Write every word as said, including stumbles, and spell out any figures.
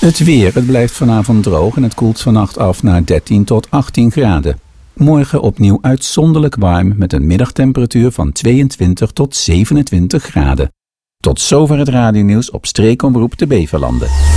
Het weer. Het blijft vanavond droog en het koelt vannacht af naar dertien tot achttien graden. Morgen opnieuw uitzonderlijk warm met een middagtemperatuur van tweeëntwintig tot zevenentwintig graden. Tot zover het radionieuws op Streekomroep de Beverlanden.